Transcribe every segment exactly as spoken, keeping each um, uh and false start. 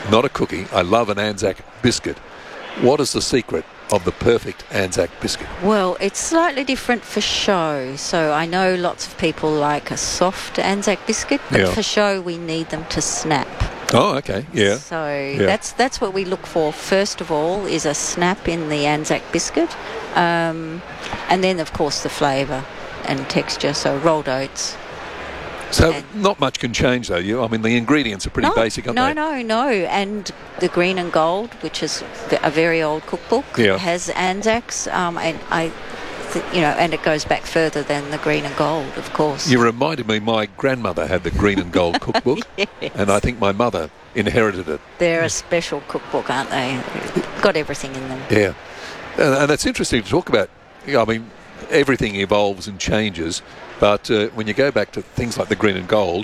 not a cookie. I love an Anzac biscuit. What is the secret of the perfect Anzac biscuit? Well, it's slightly different for show. So I know lots of people like a soft Anzac biscuit, but Yeah. for show we need them to snap. Oh, okay, yeah. So that's that's what we look for first of all, is a snap in the Anzac biscuit, um, and then of course the flavour and texture. So rolled oats. So And- not much can change though. You, I mean, the ingredients are pretty no, basic, aren't no, they? no, no. And the Green and Gold, which is v- a very old cookbook, Yeah. has Anzacs, um, and I, th- you know, and it goes back further than the Green and Gold, of course. You reminded me, my grandmother had the Green and Gold cookbook, Yes. and I think my mother inherited it. They're a special cookbook, aren't they? Got everything in them. Yeah, and, and it's interesting to talk about. You know, I mean, everything evolves and changes, but uh, when you go back to things like the Green and Gold,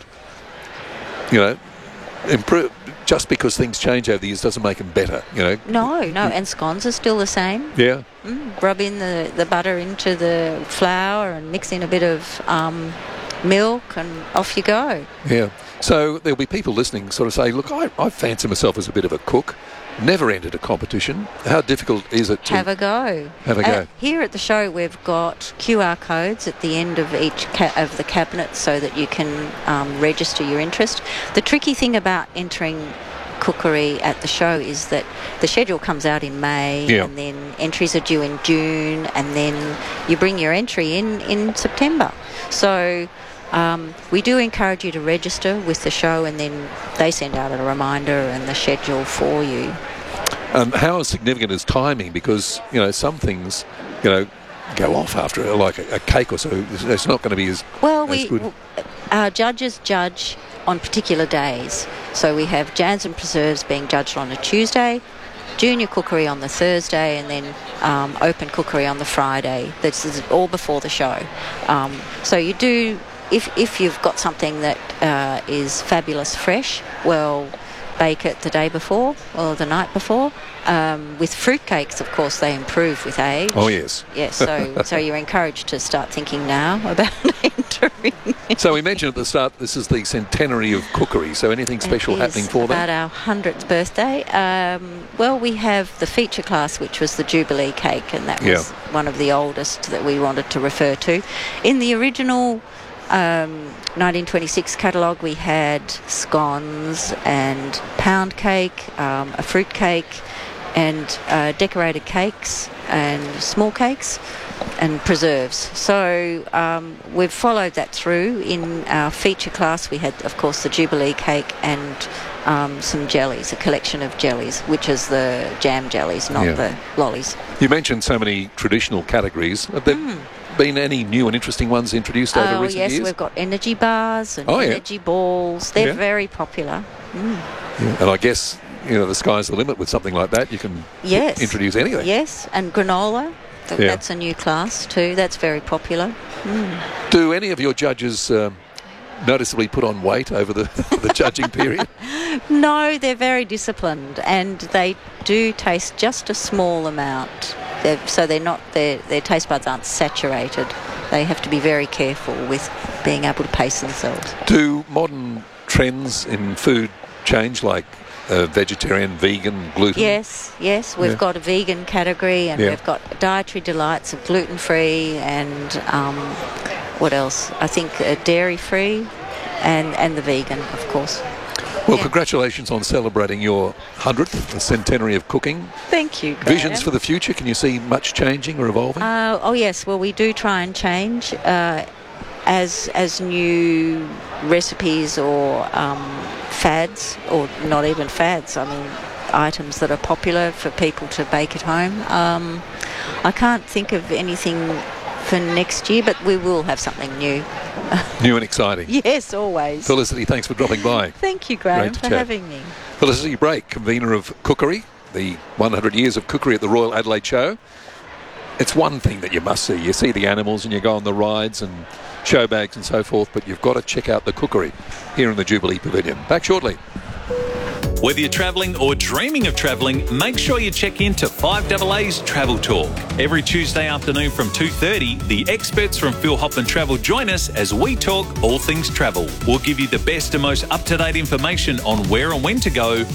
you know, improve. Just because things change over the years doesn't make them better. You know. No, no, and scones are still the same. Yeah. Mm, rub in the, the butter into the flour and mix in a bit of um, milk and off you go. Yeah. So there'll be people listening sort of say, look, I, I fancy myself as a bit of a cook, never entered a competition. How difficult is it to Have a go. have a go? Uh, here at the show we've got Q R codes at the end of each ca- of the cabinet so that you can um, register your interest. The tricky thing about entering cookery at the show is that the schedule comes out in May, Yeah. and then entries are due in June, and then you bring your entry in in September. So um, we do encourage you to register with the show, and then they send out a reminder and the schedule for you. Um, how significant is timing? Because, you know, some things, you know, go off after, like a, a cake or so. It's, it's not going to be as, Well, as we good. our judges judge on particular days. So we have jams and preserves being judged on a Tuesday, junior cookery on the Thursday, and then um, open cookery on the Friday. This is all before the show. Um, so you do, if if you've got something that uh, is fabulous fresh, well, bake it the day before or the night before. Um, with fruitcakes, of course, they improve with age. Oh, yes. Yes, so so you're encouraged to start thinking now about entering. So we mentioned at the start, this is the centenary of cookery. So anything special It happening is for about that? our hundredth birthday. Um, well, we have the feature class, which was the Jubilee cake, and that was Yeah. one of the oldest that we wanted to refer to. In the original um, nineteen twenty-six catalogue, we had scones and pound cake, um, a fruit cake, and uh, decorated cakes and small cakes and preserves. So um, we've followed that through. In our feature class we had, of course, the Jubilee cake and um, some jellies, a collection of jellies, which is the jam jellies, not Yeah. the lollies. You mentioned so many traditional categories. Have there been any new and interesting ones introduced over Oh recent yes, years? we've got energy bars and Oh, yeah. energy balls. They're Yeah. very popular. Mm. Yeah. And I guess, you know, the sky's the limit with something like that. You can Yes. introduce anything. Yes, and granola. Th- Yeah. That's a new class too. That's very popular. Mm. Do any of your judges um, noticeably put on weight over the, the judging period? No, they're very disciplined, and they do taste just a small amount. They're, so they're not their their taste buds aren't saturated. They have to be very careful with being able to pace themselves. Do modern trends in food change, like uh, vegetarian, vegan, gluten? Yes, yes, we've Yeah. got a vegan category, and Yeah. we've got dietary delights of gluten-free and um, what else? I think uh, dairy-free, and and the vegan, of course. Well, Yeah. congratulations on celebrating your hundredth, the centenary of cooking. Thank you. Visions Graham. for the future? Can you see much changing or evolving? Uh, oh yes, well we do try and change uh, as as new recipes or um, fads, or not even fads. I mean, items that are popular for people to bake at home. Um, I can't think of anything for next year, but we will have something new. New and exciting. Yes, always. Felicity, thanks for dropping by. Thank you, Graham, Great to for chat. having me. Felicity Brake, convener of Cookery, the one hundred years of cookery at the Royal Adelaide Show. It's one thing that you must see. You see the animals and you go on the rides and show bags and so forth, but you've got to check out the cookery here in the Jubilee Pavilion. Back shortly. Whether you're travelling or dreaming of travelling, make sure you check in to five A A's Travel Talk. Every Tuesday afternoon from two thirty, the experts from Phil Hoffman Travel join us as we talk all things travel. We'll give you the best and most up-to-date information on where and when to go,